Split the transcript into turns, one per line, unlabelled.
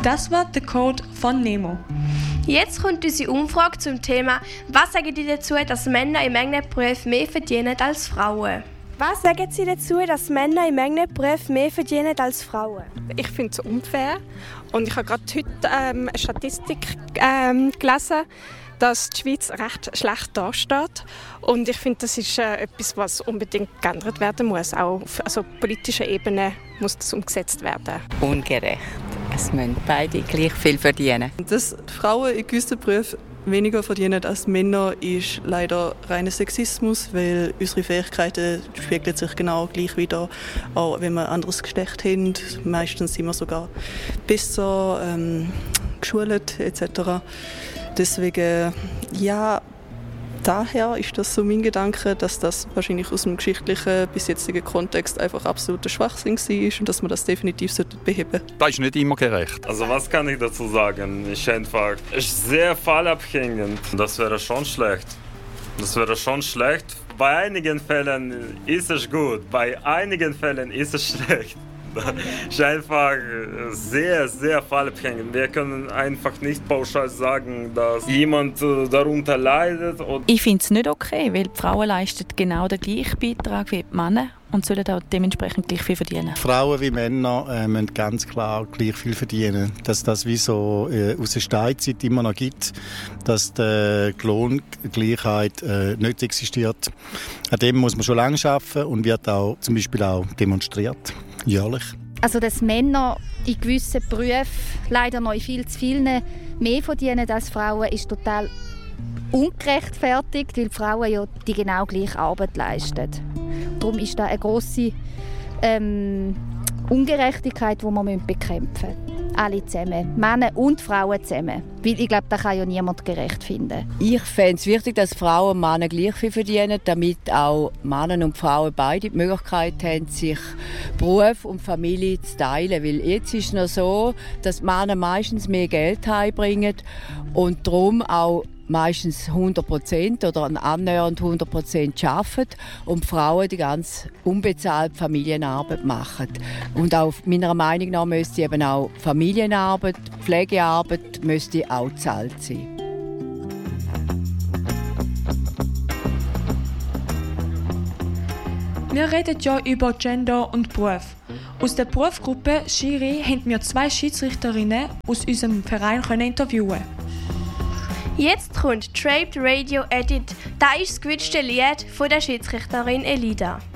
Das war der Code von Nemo.
Jetzt kommt unsere Umfrage zum Thema «Was sagen Sie dazu, dass Männer in Mengenberufen mehr verdienen als Frauen?»
Was sagen Sie dazu, dass Männer in Mengenberufen mehr verdienen als Frauen?
Ich finde es unfair. Und ich habe gerade heute eine Statistik gelesen, dass die Schweiz recht schlecht dasteht. Und ich finde, das ist etwas, was unbedingt geändert werden muss. Auch auf politischer Ebene muss das umgesetzt werden.
Ungerecht. Es müssen beide gleich viel verdienen.
Dass Frauen in gewissen Berufen weniger verdienen als Männer, ist leider reiner Sexismus, weil unsere Fähigkeiten spiegeln sich genau gleich wieder, auch wenn wir ein anderes Geschlecht haben. Meistens sind wir sogar besser geschult etc. Deswegen, ja, daher ist das so mein Gedanke, dass das wahrscheinlich aus dem geschichtlichen bis jetzigen Kontext einfach absoluter Schwachsinn war und dass man das definitiv beheben sollte.
Das ist nicht immer gerecht.
Also was kann ich dazu sagen? Es ist sehr fallabhängig. Das wäre schon schlecht. Bei einigen Fällen ist es gut, bei einigen Fällen ist es schlecht. Das ist einfach sehr, sehr fallabhängig. Wir können einfach nicht pauschal sagen, dass jemand darunter leidet.
Ich finde es nicht okay, weil die Frauen leisten genau den gleichen Beitrag wie die Männer und sollen auch dementsprechend gleich viel verdienen.
Frauen wie Männer müssen ganz klar gleich viel verdienen. Dass das wie so aus der Steinzeit immer noch gibt, dass die Lohngleichheit nicht existiert. An dem muss man schon lange arbeiten und wird auch zum Beispiel auch demonstriert. Jährlich.
Also, dass Männer in gewissen Berufen leider noch viel zu viel mehr verdienen als Frauen, ist total ungerechtfertigt, weil die Frauen ja die genau gleiche Arbeit leisten. Darum ist das eine grosse Ungerechtigkeit, die wir bekämpfen müssen. Alle zusammen, Männer und Frauen zusammen. Weil ich glaube, das kann ja niemand gerecht finden.
Ich fände es wichtig, dass Frauen und Männer gleich viel verdienen, damit auch Männer und Frauen beide die Möglichkeit haben, sich Beruf und Familie zu teilen. Weil jetzt ist es noch so, dass Männer meistens mehr Geld heimbringen und darum auch meistens 100% oder annähernd 100% arbeiten und die Frauen die ganz unbezahlte Familienarbeit machen. Und auch meiner Meinung nach müsste eben auch Familienarbeit, Pflegearbeit müsste auch bezahlt sein.
Wir reden ja über Gender und Beruf. Aus der Berufsgruppe Schiri haben wir 2 Schiedsrichterinnen aus unserem Verein interviewen.
Jetzt kommt Draped Radio Edit. Das ist das gewünschte Lied von der Schiedsrichterin Elida.